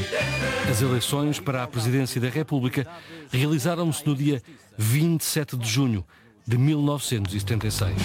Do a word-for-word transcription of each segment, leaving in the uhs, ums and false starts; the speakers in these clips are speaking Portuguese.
As eleições para a presidência da República realizaram-se no dia vinte e sete de junho de mil novecentos e setenta e seis.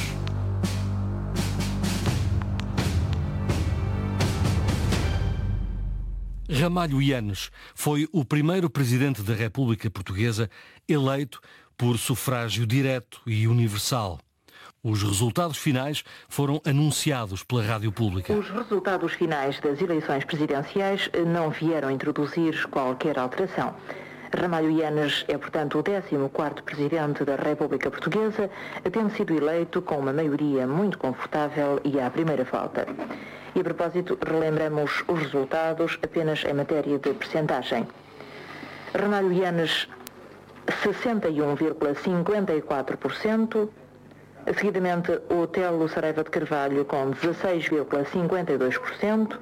Ramalho Eanes foi o primeiro presidente da República Portuguesa eleito por sufrágio direto e universal. Os resultados finais foram anunciados pela Rádio Pública. Os resultados finais das eleições presidenciais não vieram introduzir qualquer alteração. Ramalho Eanes é, portanto, o décimo quarto presidente da República Portuguesa, tendo sido eleito com uma maioria muito confortável e à primeira volta. E, a propósito, relembramos os resultados apenas em matéria de percentagem. Ramalho Eanes, sessenta e um vírgula cinquenta e quatro por cento. Seguidamente, o Otelo Saraiva de Carvalho com dezasseis vírgula cinquenta e dois por cento.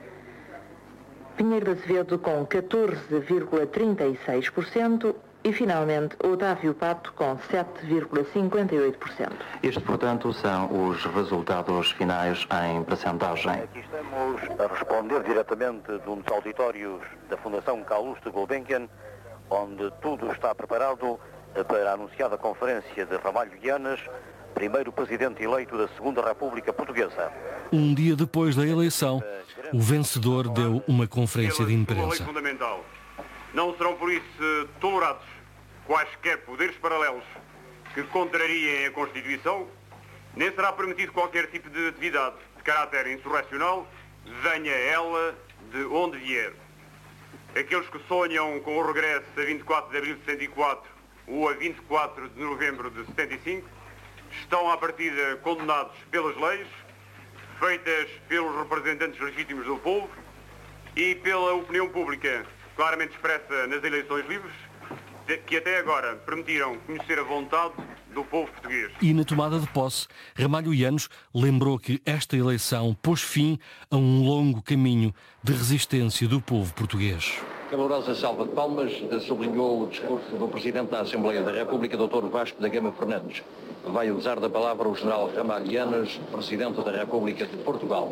Pinheiro de Azevedo com catorze vírgula trinta e seis por cento. E, finalmente, Otávio Pato com sete vírgula cinquenta e oito por cento. Estes, portanto, são os resultados finais em percentagem. Aqui estamos a responder diretamente de um dos auditórios da Fundação Calouste Gulbenkian, onde tudo está preparado para a anunciada conferência de Ramalho Eanes, primeiro presidente eleito da Segunda República Portuguesa. Um dia depois da eleição, o vencedor deu uma conferência de imprensa. Fundamental. Não serão, por isso, tolerados quaisquer poderes paralelos que contrariem a Constituição, nem será permitido qualquer tipo de atividade de caráter insurrecional, venha ela de onde vier. Aqueles que sonham com o regresso a vinte e quatro de abril de setenta e quatro ou a vinte e quatro de novembro de setenta e cinco estão à partida condenados pelas leis, feitas pelos representantes legítimos do povo e pela opinião pública claramente expressa nas eleições livres, que até agora permitiram conhecer a vontade do povo português. E na tomada de posse, Ramalho Eanes lembrou que esta eleição pôs fim a um longo caminho de resistência do povo português. Calorosa salva de palmas sublinhou o discurso do Presidente da Assembleia da República, doutor Vasco da Gama Fernandes. Vai usar da palavra o general Ramalho Eanes, Presidente da República de Portugal.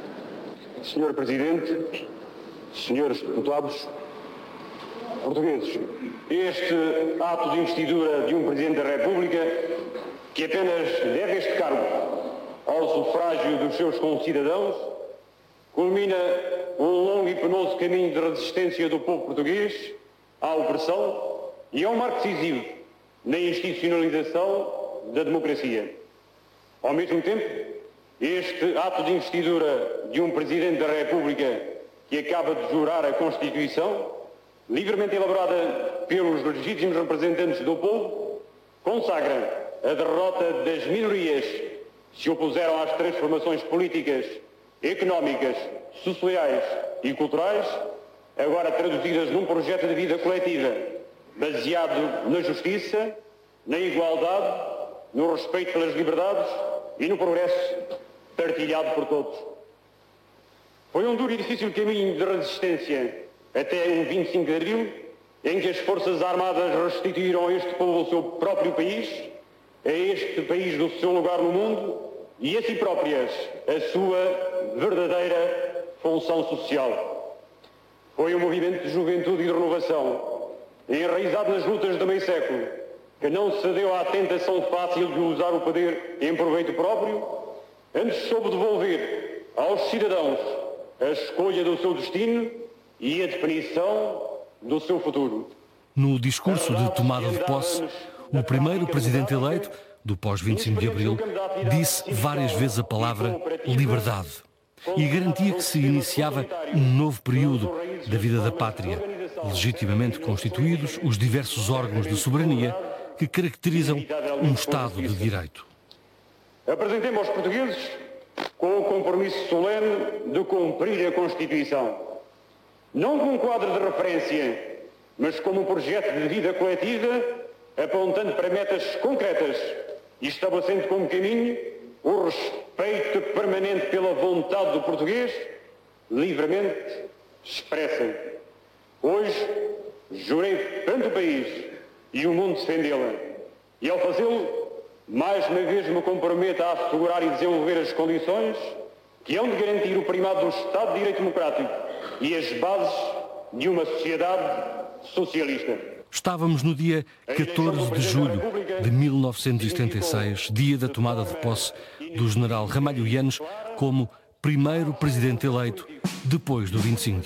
senhor Presidente, senhores deputados, portugueses, este ato de investidura de um Presidente da República, que apenas deve este cargo ao sufrágio dos seus concidadãos, culmina um longo e penoso caminho de resistência do povo português à opressão e é um marco decisivo na institucionalização da democracia. Ao mesmo tempo, este ato de investidura de um Presidente da República que acaba de jurar a Constituição, livremente elaborada pelos legítimos representantes do povo, consagra a derrota das minorias que se opuseram às transformações políticas, económicas, sociais e culturais, agora traduzidas num projeto de vida coletiva, baseado na justiça, na igualdade, no respeito pelas liberdades e no progresso partilhado por todos. Foi um duro e difícil caminho de resistência até um vinte e cinco de abril, em que as Forças Armadas restituíram a este povo o seu próprio país, a este país do seu lugar no mundo e a si próprias a sua verdadeira função social. Foi um movimento de juventude e de renovação, enraizado nas lutas de meio século, que não cedeu à tentação fácil de usar o poder em proveito próprio, antes soube devolver aos cidadãos a escolha do seu destino e a definição do seu futuro. No discurso de tomada de posse, o primeiro presidente eleito, do pós-vinte e cinco de abril, disse várias vezes a palavra liberdade e garantia que se iniciava um novo período da vida da pátria, legitimamente constituídos os diversos órgãos de soberania que caracterizam um Estado de Direito. Apresentemos aos portugueses com o compromisso solene de cumprir a Constituição, não como um quadro de referência, mas como um projeto de vida coletiva, apontando para metas concretas e estabelecendo como caminho o respeito permanente pela vontade do português, livremente expressa. Hoje, jurei perante o país e o mundo defendê-la. E ao fazê-lo, mais uma vez me comprometo a assegurar e desenvolver as condições que hão de garantir o primado do Estado de Direito Democrático e as bases de uma sociedade socialista. Estávamos no dia catorze de julho de mil novecentos e setenta e seis, dia da tomada de posse do general Ramalho Eanes como primeiro presidente eleito depois do vinte e cinco de